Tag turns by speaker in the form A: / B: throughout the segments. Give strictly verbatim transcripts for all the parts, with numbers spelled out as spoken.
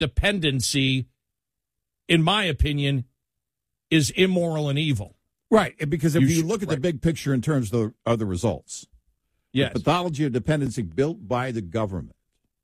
A: dependency, in my opinion, is immoral and evil.
B: Right, because if
A: You
B: you,
A: should-
B: look at
A: right.
B: the big picture in terms of the, of the results,
A: Yes.
B: the pathology of dependency built by the government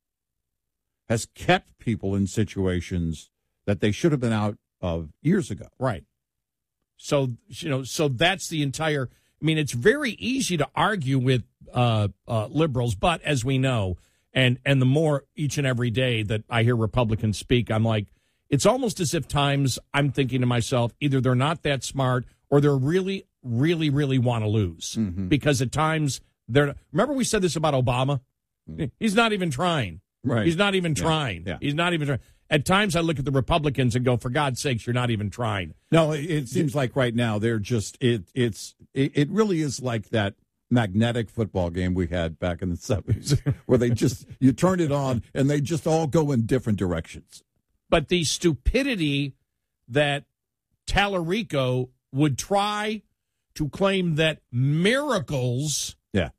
B: has kept people in situations that they should have been out of years ago.
A: Right. So, you know, so that's the entire, I mean, it's very easy to argue with uh, uh, liberals, but as we know, and, and the more each and every day that I hear Republicans speak, I'm like, it's almost as if times I'm thinking to myself, either they're not that smart or they're really, really, really want to lose.
B: Mm-hmm.
A: Because at times they're, remember we said this about Obama? He's not even trying.
B: Right.
A: He's not even
B: Yeah.
A: trying.
B: Yeah.
A: He's not even trying. At times I look at the Republicans and go, for God's sakes, you're not even trying.
B: No, it, it seems like right now they're just it. It's it, it really is like that magnetic football game we had back in the seventies, where they just you turn it on and they just all go in different directions.
A: But the stupidity that Tallarico would try to claim that miracles,
B: Yeah,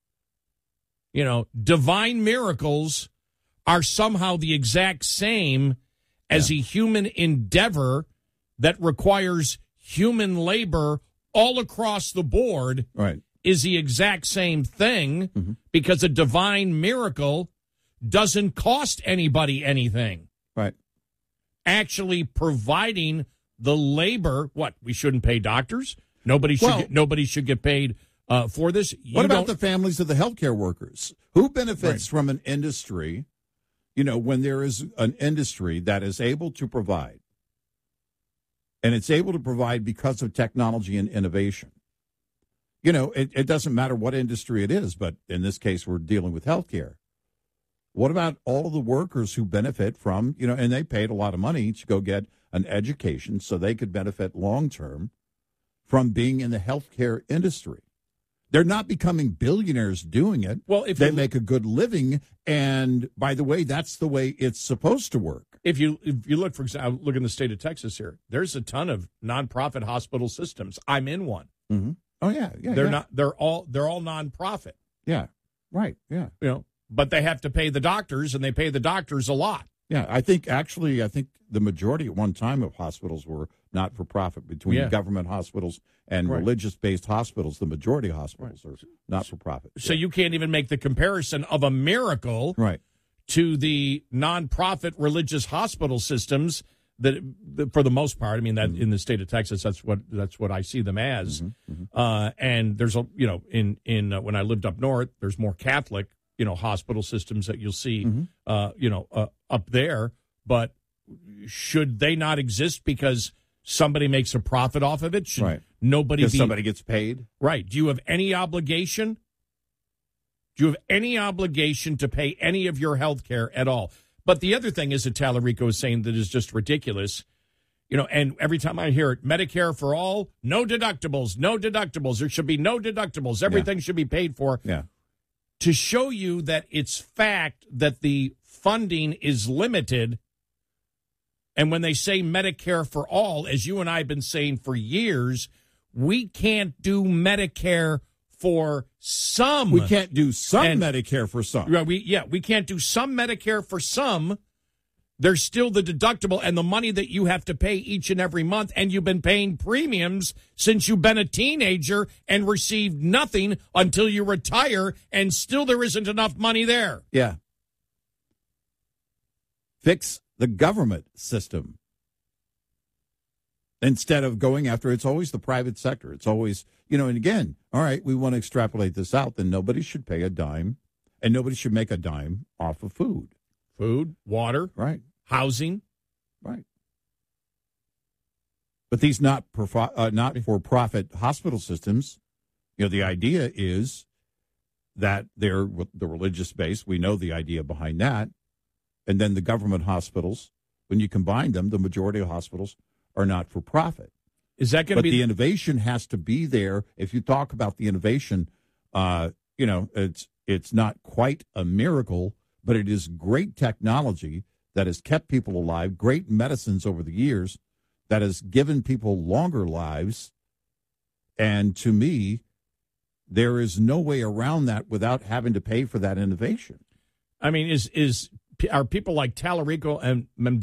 A: you know, divine miracles are somehow the exact same as
B: Yeah.
A: a human endeavor that requires human labor all across the board
B: right.
A: is the exact same thing
B: Mm-hmm.
A: because a divine miracle doesn't cost anybody anything.
B: Right.
A: Actually providing the labor, what, we shouldn't pay doctors? Nobody should
B: Well-
A: get, nobody should get paid uh, for this. You
B: What about
A: don't-
B: the families of the healthcare workers? Who benefits
A: Right.
B: from an industry, you know, when there is an industry that is able to provide, and it's able to provide because of technology and innovation? You know, it, it doesn't matter what industry it is, but in this case, we're dealing with healthcare. What about all of the workers who benefit from, you know, and they paid a lot of money to go get an education so they could benefit long term from being in the healthcare industry? They're not becoming billionaires doing it.
A: Well, if
B: they
A: you-
B: make a good living, and by the way, that's the way it's supposed to work.
A: If you if you look, for example, look in the state of Texas here, there's a ton of nonprofit hospital systems. I'm in one.
B: Mm-hmm. Oh yeah, yeah.
A: They're
B: yeah.
A: not. They're all. They're all nonprofit.
B: Yeah, right. Yeah,
A: You know, but they have to pay the doctors, and they pay the doctors a lot.
B: yeah. I think actually, I think the majority at one time of hospitals were not for profit. Between
A: Yeah.
B: government hospitals and
A: Right.
B: religious based hospitals, the majority of hospitals are not for profit.
A: So
B: Yeah.
A: you can't even make the comparison of a miracle
B: right.
A: to the nonprofit religious hospital systems that, that for the most part, I mean, that in the state of Texas, that's what that's what I see them as. Uh, and there's a you know in in uh, when I lived up north, there's more Catholic you know hospital systems that you'll see uh, you know uh, up there. But should they not exist because somebody makes a profit off of it? Should
B: Right.
A: nobody
B: Because
A: be
B: somebody gets paid.
A: right? Do you have any obligation? Do you have any obligation to pay any of your health care at all? But the other thing is that Tallarico is saying that is just ridiculous. You know, and every time I hear it, Medicare for all, no deductibles, no deductibles. There should be no deductibles. Everything should be paid for.
B: Yeah.
A: To show you that it's fact that the funding is limited. And when they say Medicare for all, as you and I have been saying for years, we can't do Medicare for some.
B: We can't do some
A: And-
B: Medicare for some.
A: Right, we, yeah, we can't do some Medicare for some. There's still the deductible and the money that you have to pay each and every month, and you've been paying premiums since you've been a teenager and received nothing until you retire, and still there isn't enough money there.
B: Yeah. Fix the government system instead of going after it's always the private sector. It's always, you know, and again, all right, we want to extrapolate this out, then nobody should pay a dime and nobody should make a dime off of food.
A: Food, water,
B: Right.
A: housing.
B: Right. But these not profi- uh, not for profit hospital systems, you know, the idea is that they're the religious base. We know the idea behind that. And then the government hospitals, when you combine them, the majority of hospitals are not for profit.
A: Is that going to
B: But
A: be
B: the innovation has to be there. If you talk about the innovation, uh, you know, it's it's not quite a miracle, but it is great technology that has kept people alive, great medicines over the years that has given people longer lives. And to me, there is no way around that without having to pay for that innovation.
A: I mean, is is are people like Tallarico and